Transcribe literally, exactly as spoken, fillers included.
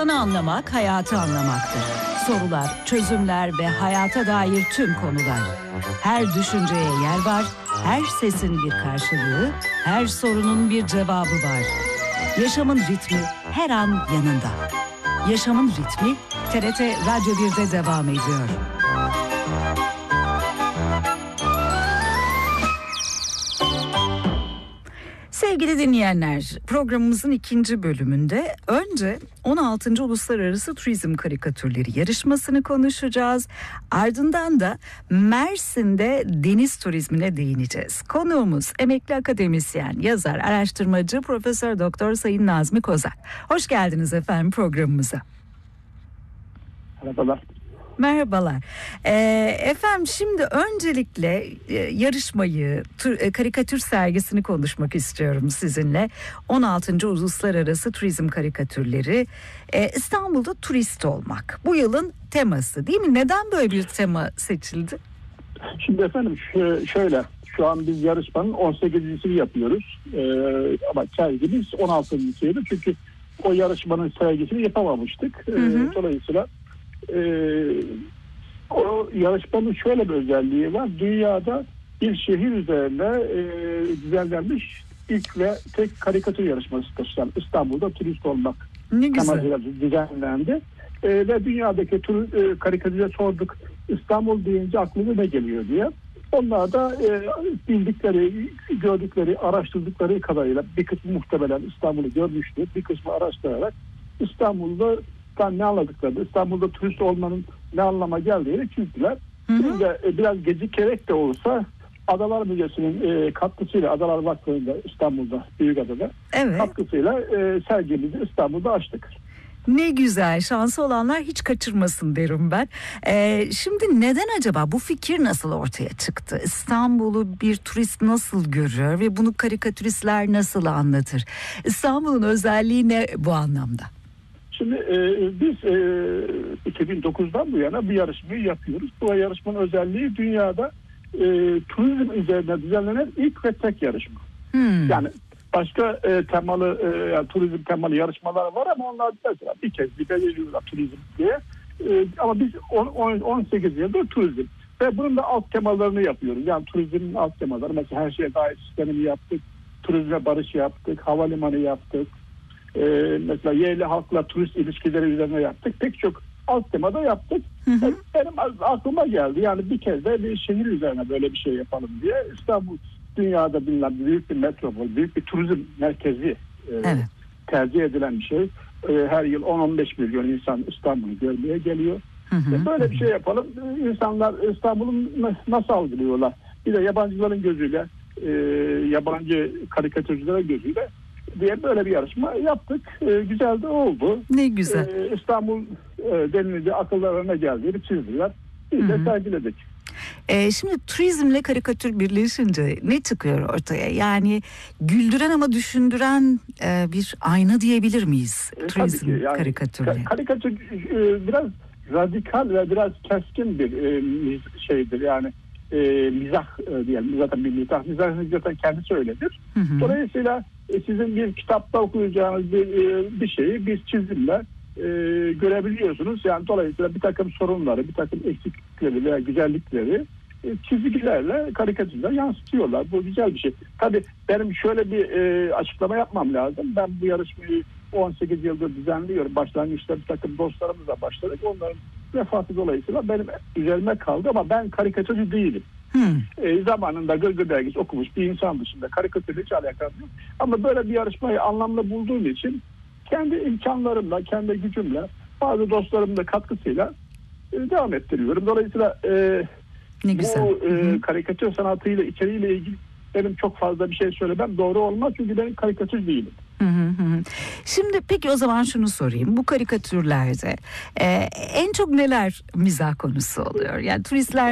İnsanı anlamak, hayatı anlamaktır. Sorular, çözümler ve hayata dair tüm konular. Her düşünceye yer var, her sesin bir karşılığı, her sorunun bir cevabı var. Yaşamın ritmi her an yanında. Yaşamın ritmi T R T Radyo bir'de devam ediyor. Sevgili dinleyenler, programımızın ikinci bölümünde önce on altıncı Uluslararası Turizm Karikatürleri yarışmasını konuşacağız. Ardından da Mersin'de deniz turizmine değineceğiz. Konuğumuz emekli akademisyen, yazar, araştırmacı Profesör Doktor Sayın Nazmi Kozak. Hoş geldiniz efendim programımıza. Merhabalar. Merhabalar. Ee, efendim şimdi öncelikle e, yarışmayı, tur, e, karikatür sergisini konuşmak istiyorum sizinle. on altıncı Uluslararası Turizm Karikatürleri, e, İstanbul'da turist olmak. Bu yılın teması değil mi? Neden böyle bir tema seçildi? Şimdi efendim şöyle, şu an biz yarışmanın on sekizincisini yapıyoruz. Ee, ama sergimiz on altıncısıydı. Çünkü o yarışmanın sergisini yapamamıştık. Hı hı. Ee, dolayısıyla Ee, o yarışmanın şöyle bir özelliği var. Dünyada bir şehir üzerine e, düzenlenmiş ilk ve tek karikatür yarışmasıdır. Yani İstanbul'da turist olmak amacıyla düzenlendi. E, ve dünyadaki tur, e, karikatüre sorduk. İstanbul deyince aklına ne geliyor diye. Onlar da e, bildikleri, gördükleri, araştırdıkları kadarıyla bir kısmı muhtemelen İstanbul'u görmüştür. Bir kısmı araştırarak İstanbul'da ne anladıklarını, İstanbul'da turist olmanın ne anlama geldiğini çizdiler. Biz de e, biraz gecikerek de olsa Adalar Müzesi'nin e, katkısıyla, Adalar Vakfı'nda İstanbul'da, Büyükada'da evet. katkısıyla e, sergimizi İstanbul'da açtık. Ne güzel, şansı olanlar hiç kaçırmasın derim ben. Ee, şimdi neden acaba, bu fikir nasıl ortaya çıktı? İstanbul'u bir turist nasıl görür ve bunu karikatüristler nasıl anlatır? İstanbul'un özelliği ne bu anlamda? Şimdi e, biz e, iki bin dokuzdan bu yana bir yarışmayı yapıyoruz. Bu yarışmanın özelliği dünyada e, turizm üzerine düzenlenen ilk ve tek yarışma. Hmm. Yani başka e, temalı e, yani turizm temalı yarışmalar var ama onlar mesela bir kez bir belirliyorlar turizm diye. E, ama biz on sekiz yıldır turizm ve bunun da alt temalarını yapıyoruz. Yani turizmin alt temaları, mesela her şeye dair sistemini yaptık. Turizme barış yaptık, havalimanı yaptık. Ee, mesela yerli halkla turist ilişkileri üzerine yaptık. Pek çok alt temada yaptık. Hı hı. Benim aklıma geldi. Yani bir kez de bir şehir üzerine böyle bir şey yapalım diye. İstanbul dünyada bilinen büyük bir metropol, büyük bir turizm merkezi e, evet. tercih edilen bir şey. E, her yıl on on beş milyon insan İstanbul'u görmeye geliyor. Hı hı. Böyle bir şey yapalım. İnsanlar İstanbul'u nasıl algılıyorlar? Bir de yabancıların gözüyle, e, yabancı karikatürcülerin gözüyle diye böyle bir yarışma yaptık. E, güzel de oldu. Ne güzel. E, İstanbul e, denilince akıllarına geldiğini çizdiler. Biz de sergiledik. E, şimdi turizmle karikatür birleşince ne çıkıyor ortaya? Yani güldüren ama düşündüren e, bir ayna diyebilir miyiz? E, turizm yani, karikatürle. Karikatür e, biraz radikal ve biraz keskin bir e, şeydir. Yani e, mizah e, diyelim. Zaten bir mizah. Mizah zaten kendisi öyledir. Hı hı. Dolayısıyla e, sizin bir kitapta okuyacağınız bir, e, bir şeyi biz çizimle e, görebiliyorsunuz. Yani dolayısıyla bir takım sorunları, bir takım eksiklikleri veya güzellikleri e, çizgilerle, karikatürler yansıtıyorlar. Bu güzel bir şey. Tabii benim şöyle bir e, açıklama yapmam lazım. Ben bu yarışmayı on sekiz yıldır düzenliyorum. Başlangıçta bir takım dostlarımızla başladık. Onların vefatı dolayısıyla benim üzerime kaldı ama ben karikatürcü değilim. Hmm. E, zamanında Gırgır Dergisi okumuş bir insan dışında karikatürle hiç alakam yok. Ama böyle bir yarışmayı anlamlı bulduğum için kendi imkanlarımla, kendi gücümle, bazı dostlarımın da katkısıyla e, devam ettiriyorum. Dolayısıyla e, ne güzel. bu e, karikatür sanatıyla, içeriğiyle ilgili benim çok fazla bir şey söylemem doğru olmaz. Çünkü ben karikatür değilim. Hı hı hı. Şimdi peki o zaman şunu sorayım. Bu karikatürlerde e, en çok neler mizah konusu oluyor? Yani turistler